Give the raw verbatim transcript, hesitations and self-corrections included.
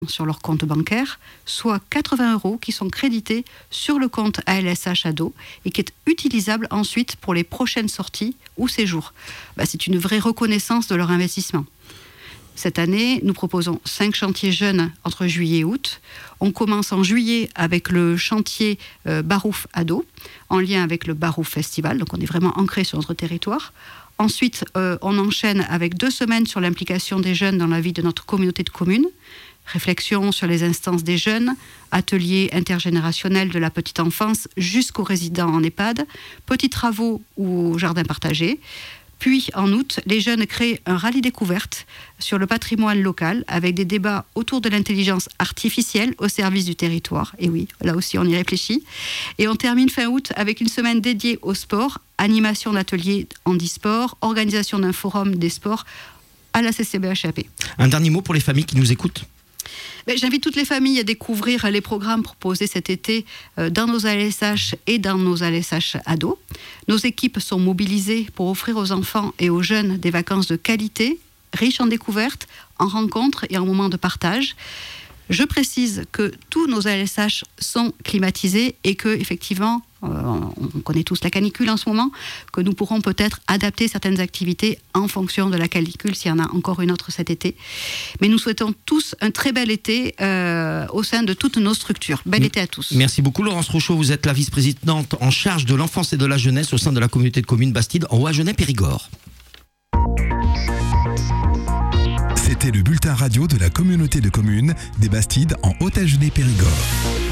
sur leur compte bancaire, soit quatre-vingts euros qui sont crédités sur le compte A L S H Ado et qui est utilisable ensuite pour les prochaines sorties ou séjours. Bah, c'est une vraie reconnaissance de leur investissement. Cette année, nous proposons cinq chantiers jeunes entre juillet et août. On commence en juillet avec le chantier euh, Barouf Ado, en lien avec le Barouf Festival, donc on est vraiment ancré sur notre territoire. Ensuite, euh, on enchaîne avec deux semaines sur l'implication des jeunes dans la vie de notre communauté de communes. Réflexion sur les instances des jeunes, ateliers intergénérationnels de la petite enfance jusqu'aux résidents en EHPAD, petits travaux ou jardins partagés. Puis, en août, les jeunes créent un rallye découverte sur le patrimoine local avec des débats autour de l'intelligence artificielle au service du territoire. Et oui, là aussi, on y réfléchit. Et on termine fin août avec une semaine dédiée au sport, animation d'ateliers handisport, organisation d'un forum des sports à la C C B H A P. Un dernier mot pour les familles qui nous écoutent ? Ben, j'invite toutes les familles à découvrir les programmes proposés cet été dans nos A L S H et dans nos A L S H ados. Nos équipes sont mobilisées pour offrir aux enfants et aux jeunes des vacances de qualité, riches en découvertes, en rencontres et en moments de partage. Je précise que tous nos A L S H sont climatisés et que, effectivement, euh, on connaît tous la canicule en ce moment, que nous pourrons peut-être adapter certaines activités en fonction de la canicule, s'il y en a encore une autre cet été. Mais nous souhaitons tous un très bel été euh, au sein de toutes nos structures. Bel été à tous. Merci beaucoup Laurence Rochaud, vous êtes la vice-présidente en charge de l'enfance et de la jeunesse au sein de la communauté de communes Bastide en Haut-Agenais-Périgord. C'était le bulletin radio de la communauté de communes des Bastides en Haut-Agenais-Périgord.